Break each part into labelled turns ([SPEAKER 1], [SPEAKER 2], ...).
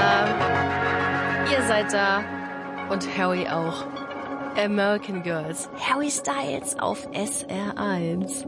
[SPEAKER 1] da. Ihr seid da. Und Harry auch. American Girls. Harry Styles auf SR1.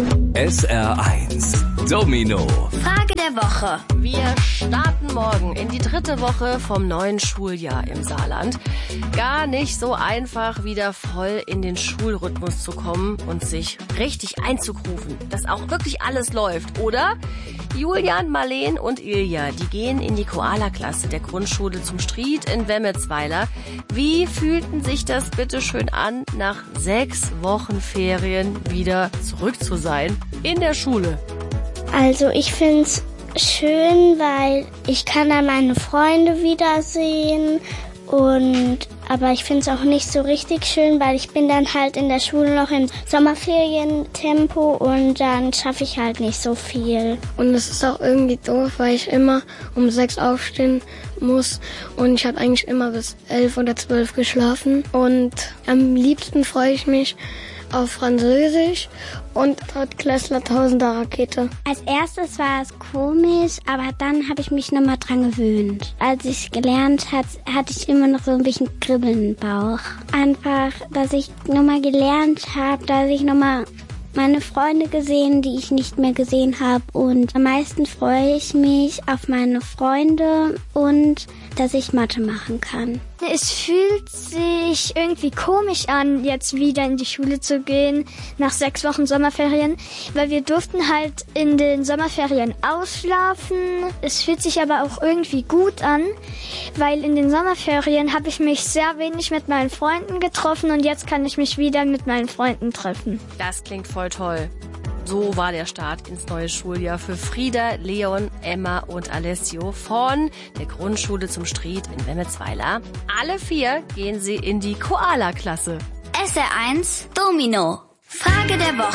[SPEAKER 2] SR1 Domino.
[SPEAKER 3] Frage der Woche.
[SPEAKER 1] Wir starten morgen in die 3. Woche vom neuen Schuljahr im Saarland. Gar nicht so einfach, wieder voll in den Schulrhythmus zu kommen und sich richtig einzugrufen, dass auch wirklich alles läuft, oder? Julian, Marleen und Ilja, die gehen in die Koala-Klasse der Grundschule zum Stried in Wemmelsweiler. Wie fühlten sich das bitte schön an, nach 6 Wochen Ferien wieder zurück zu sein in der Schule?
[SPEAKER 4] Also ich find's schön, weil ich kann dann meine Freunde wiedersehen aber ich find's auch nicht so richtig schön, weil ich bin dann halt in der Schule noch im Sommerferientempo und dann schaffe ich halt nicht so viel.
[SPEAKER 5] Und es ist auch irgendwie doof, weil ich immer um 6 aufstehen muss und ich habe eigentlich immer bis 11 oder 12 geschlafen. Und am liebsten freue ich mich auf Französisch und Drittklässler Tausender Rakete.
[SPEAKER 4] Als erstes war es komisch, aber dann habe ich mich nochmal dran gewöhnt. Als ich gelernt hatte ich immer noch so ein bisschen Kribbeln im Bauch. Einfach, dass ich nochmal gelernt habe, dass ich nochmal meine Freunde gesehen, die ich nicht mehr gesehen habe. Und am meisten freue ich mich auf meine Freunde und dass ich Mathe machen kann.
[SPEAKER 6] Es fühlt sich irgendwie komisch an, jetzt wieder in die Schule zu gehen, nach 6 Wochen Sommerferien, weil wir durften halt in den Sommerferien ausschlafen. Es fühlt sich aber auch irgendwie gut an, weil in den Sommerferien habe ich mich sehr wenig mit meinen Freunden getroffen und jetzt kann ich mich wieder mit meinen Freunden treffen.
[SPEAKER 1] Das klingt voll toll. So war der Start ins neue Schuljahr für Frieda, Leon, Emma und Alessio von der Grundschule zum Stried in Wemmelsweiler. Alle 4 gehen sie in die Koala-Klasse.
[SPEAKER 3] SR1 Domino. Frage der Woche.